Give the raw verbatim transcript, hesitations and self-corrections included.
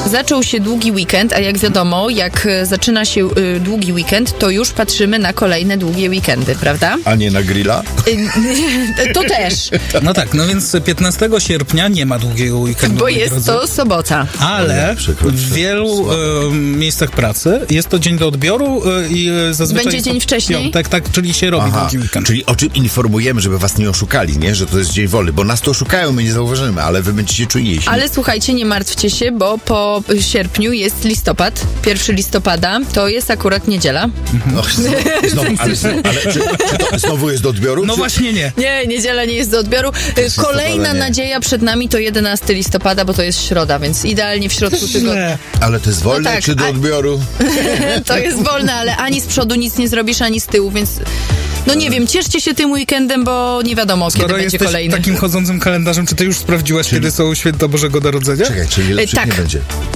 zaczął się długi weekend, a jak wiadomo, jak zaczyna się y, długi weekend, to już patrzymy na kolejne długie weekendy, prawda? A nie na grilla? Y, to też. No tak, no więc piętnastego sierpnia nie ma długiego weekendu. Bo jest drodzy. To sobota. Ale w wielu y, miejscach pracy jest to dzień do odbioru y, i zazwyczaj... Będzie dzień wcześniej? Piątek, tak, czyli się robi Aha, długi weekend. Czyli o czym informujemy, żeby was nie oszukali, nie? Że to jest dzień wolny, bo nas to oszukają, my nie zauważymy, ale wy będziecie czujniejsi. Ale słuchajcie, nie martwcie się, bo po sierpniu jest listopad, pierwszego listopada, to jest akurat niedziela. No, znowu, znowu, ale ale czy, czy to znowu jest do odbioru? No czy... właśnie nie. Nie, niedziela nie jest do odbioru. Kolejna nadzieja przed nami to jedenastego listopada, bo to jest środa, więc idealnie w środku tygodnia. Ale to jest wolne, no tak, czy do a... odbioru? To jest wolne, ale ani z przodu nic nie zrobisz, ani z tyłu, więc... No nie wiem, cieszcie się tym weekendem, bo nie wiadomo, Skoro kiedy będzie kolejny. takim chodzącym kalendarzem, czy ty już sprawdziłaś, czyli... kiedy są święta Bożego Narodzenia? Czekaj, czyli lepszych tak. nie będzie.